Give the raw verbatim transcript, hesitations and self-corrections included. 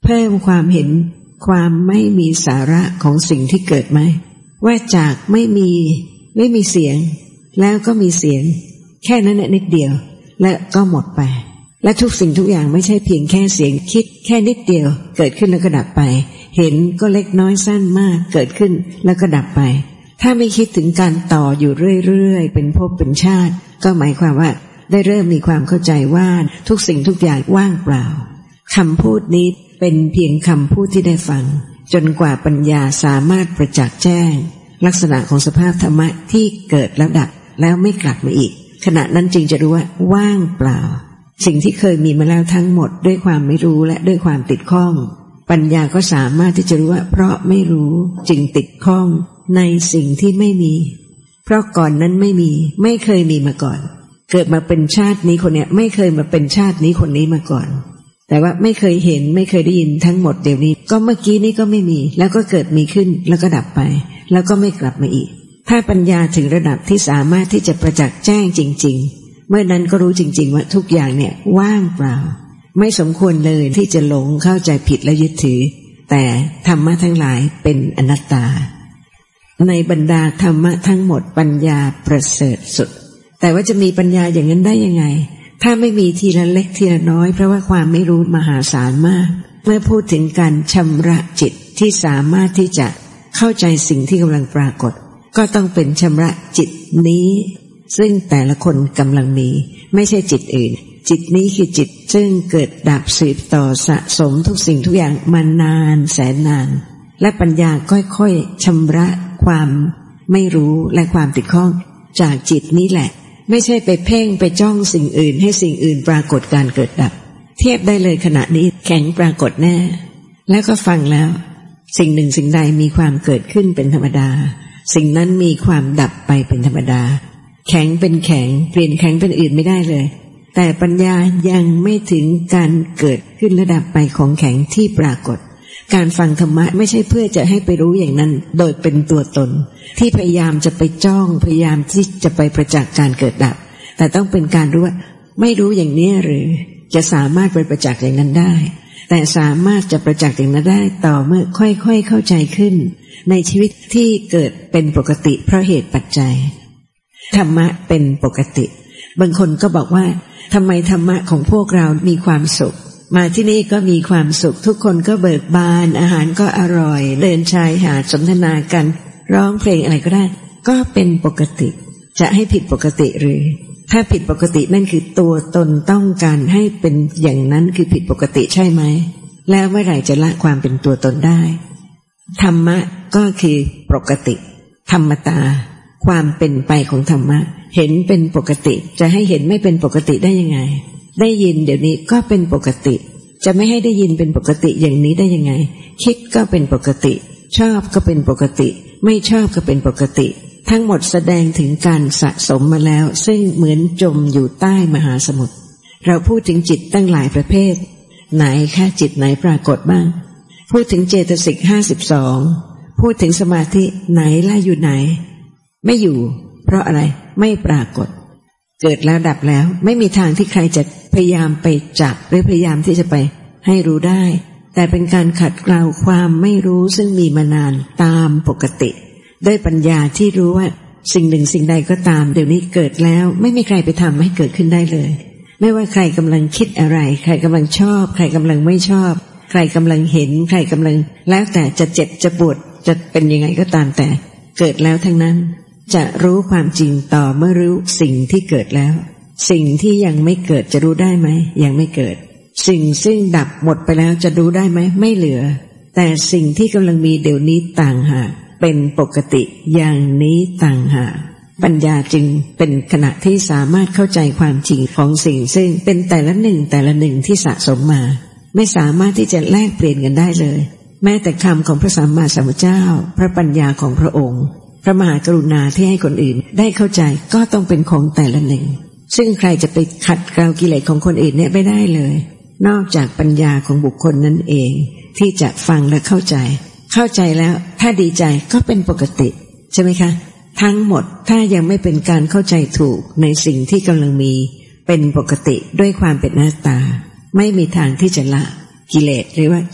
เพิ่มความเห็นความไม่มีสาระของสิ่งที่เกิดไหมว่าจากไม่มีไม่มีเสียงแล้วก็มีเสียงแค่นั้นนิดเดียวและก็หมดไปและทุกสิ่งทุกอย่างไม่ใช่เพียงแค่เสียงคิดแค่นิดเดียวเกิดขึ้นแล้วก็ดับไปเห็นก็เล็กน้อยสั้นมากเกิดขึ้นแล้วก็ดับไปถ้าไม่คิดถึงการต่ออยู่เรื่อยๆเป็นภพเป็นชาติก็หมายความว่าได้เริ่มมีความเข้าใจว่าทุกสิ่งทุกอย่างว่างเปล่าคำพูดนี้เป็นเพียงคำพูดที่ได้ฟังจนกว่าปัญญาสามารถประจักษ์แจ้งลักษณะของสภาพธรรมะที่เกิดแล้วดับแล้วไม่กลับมาอีกขณะนั้นจึงจะรู้ว่าว่างเปล่าสิ่งที่เคยมีมาแล้วทั้งหมดด้วยความไม่รู้และด้วยความติดข้องปัญญาก็สามารถที่จะรู้ว่าเพราะไม่รู้จึงติดข้องในสิ่งที่ไม่มีเพราะก่อนนั้นไม่มีไม่เคยมีมาก่อนเกิดมาเป็นชาตินี้คนเนี้ยไม่เคยมาเป็นชาตินี้คนนี้มาก่อนแต่ว่าไม่เคยเห็นไม่เคยได้ยินทั้งหมดเดี๋ยวนี้ก็เมื่อกี้นี้ก็ไม่มีแล้วก็เกิดมีขึ้นแล้วก็ดับไปแล้วก็ไม่กลับมาอีกถ้าปัญญาถึงระดับที่สามารถที่จะประจักษ์แจ้งจริงๆเมื่อนั้นก็รู้จริงๆว่าทุกอย่างเนี่ยว่างเปล่าไม่สมควรเลยที่จะหลงเข้าใจผิดและยึดถือแต่ธรรมะทั้งหลายเป็นอนัตตาในบรรดาธรรมะทั้งหมดปัญญาประเสริฐสุดแต่ว่าจะมีปัญญาอย่างนั้นได้ยังไงถ้าไม่มีทีละเล็กทีละน้อยเพราะว่าความไม่รู้มหาศาลมากเมื่อพูดถึงการชำระจิตที่สามารถที่จะเข้าใจสิ่งที่กำลังปรากฏก็ต้องเป็นชำระจิตนี้ซึ่งแต่ละคนกำลังมีไม่ใช่จิตอื่นจิตนี้คือจิตซึ่งเกิดดับสืบต่อสะสมทุกสิ่งทุกอย่างมานานแสนนานและปัญญาค่อยๆชำระความไม่รู้และความติดข้องจากจิตนี้แหละไม่ใช่ไปเพ่งไปจ้องสิ่งอื่นให้สิ่งอื่นปรากฏการเกิดดับเทียบได้เลยขณะนี้แข็งปรากฏแน่แล้วก็ฟังแล้วสิ่งหนึ่งสิ่งใดมีความเกิดขึ้นเป็นธรรมดาสิ่งนั้นมีความดับไปเป็นธรรมดาแข็งเป็นแข็งเปลี่ยนแข็งเป็นอื่นไม่ได้เลยแต่ปัญญายังไม่ถึงการเกิดขึ้นและดับไปของแข็งที่ปรากฏการฟังธรรมะไม่ใช่เพื่อจะให้ไปรู้อย่างนั้นโดยเป็นตัวตนที่พยายามจะไปจ้องพยายามที่จะไปประจักษ์การเกิดดับแต่ต้องเป็นการรู้ว่าไม่รู้อย่างนี้หรือจะสามารถไปประจักษ์อย่างนั้นได้แต่สามารถจะประจักษ์อย่างนั้นได้ต่อเมื่อค่อยๆเข้าใจขึ้นในชีวิตที่เกิดเป็นปกติเพราะเหตุปัจจัยธรรมะเป็นปกติบางคนก็บอกว่าทำไมธรรมะของพวกเรามีความสุขมาที่นี่ก็มีความสุขทุกคนก็เบิกบานอาหารก็อร่อยเดินชายหาดสนทนากันร้องเพลงอะไรก็ได้ก็เป็นปกติจะให้ผิดปกติหรือถ้าผิดปกตินั่นคือตัวตนต้องการให้เป็นอย่างนั้นคือผิดปกติใช่ไหมแล้วเมื่อไหร่จะละความเป็นตัวตนได้ธรรมะก็คือปกติธรรมตาความเป็นไปของธรรมะเห็นเป็นปกติจะให้เห็นไม่เป็นปกติได้ยังไงได้ยินเดี๋ยวนี้ก็เป็นปกติจะไม่ให้ได้ยินเป็นปกติอย่างนี้ได้ยังไงคิดก็เป็นปกติชอบก็เป็นปกติไม่ชอบก็เป็นปกติทั้งหมดแสดงถึงการสะสมมาแล้วซึ่งเหมือนจมอยู่ใต้มหาสมุทรเราพูดถึงจิตตั้งหลายประเภทไหนคะจิตไหนปรากฏบ้างพูดถึงเจตสิกห้าสิบสองพูดถึงสมาธิไหนล่ะอยู่ไหนไม่อยู่เพราะอะไรไม่ปรากฏเกิดแล้วดับแล้วไม่มีทางที่ใครจะพยายามไปจับหรือพยายามที่จะไปให้รู้ได้แต่เป็นการขัดเกลาความไม่รู้ซึ่งมีมานานตามปกติด้วยปัญญาที่รู้ว่าสิ่งหนึ่งสิ่งใดก็ตามเดี๋ยวนี้เกิดแล้วไม่มีใครไปทำให้เกิดขึ้นได้เลยไม่ว่าใครกำลังคิดอะไรใครกำลังชอบใครกำลังไม่ชอบใครกำลังเห็นใครกำลังแล้วแต่จะเจ็บจะปวดจะเป็นยังไงก็ตามแต่เกิดแล้วทั้งนั้นจะรู้ความจริงต่อเมื่อรู้สิ่งที่เกิดแล้วสิ่งที่ยังไม่เกิดจะรู้ได้ไหมยังไม่เกิดสิ่งซึ่งดับหมดไปแล้วจะรู้ได้ไหมไม่เหลือแต่สิ่งที่กำลังมีเดี๋ยวนี้ต่างหากเป็นปกติอย่างนี้ต่างหากปัญญาจึงเป็นขณะที่สามารถเข้าใจความจริงของสิ่งซึ่งเป็นแต่ละหนึ่งแต่ละหนึ่งที่สะสมมาไม่สามารถที่จะแลกเปลี่ยนกันได้เลยแม้แต่คำของพระสัมมาสัมพุทธเจ้าพระปัญญาของพระองค์พระมหากรุณาที่ให้คนอื่นได้เข้าใจก็ต้องเป็นของแต่ละหนึ่งซึ่งใครจะไปขัดเกลากิเลสของคนอื่นเนี่ยไม่ได้เลยนอกจากปัญญาของบุคคลนั่นเองที่จะฟังและเข้าใจเข้าใจแล้วถ้าดีใจก็เป็นปกติใช่ไหมคะทั้งหมดถ้ายังไม่เป็นการเข้าใจถูกในสิ่งที่กำลังมีเป็นปกติด้วยความเป็นอนัตตาไม่มีทางที่จะละกิเลสหรือว่า